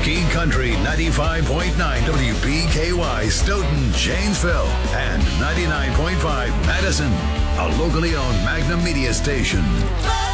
King Country 95.9 WBKY Stoughton, Janesville, and 99.5 Madison, a locally owned Magnum Media station.